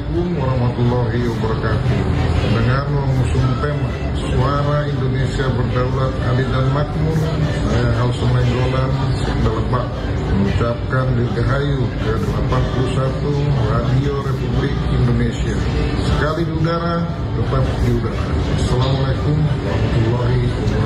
Assalamualaikum warahmatullahi wabarakatuh. Dengan mengusung tema Suara Indonesia Berdaulat, Adil dan Makmur, saya Halson Nainggolan Sekda Lebak mengucapkan dirgahayu ke-81 Radio Republik Indonesia. Sekali di udara, tetap di udara. Assalamualaikum warahmatullahi wabarakatuh.